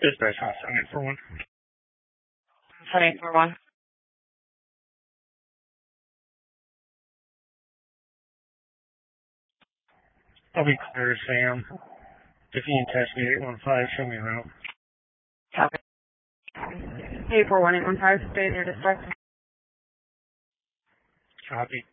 Dispatch on 741. 741. I'll be clear, Sam. If you can text me 815, show me around. Copy. 841-815, stay there, dispatch. Copy.